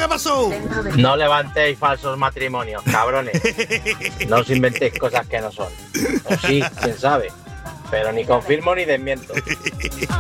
¿qué pasó? No levantéis falsos matrimonios, cabrones. No os inventéis cosas que no son. O sí, quién sabe. Pero ni confirmo ni desmiento.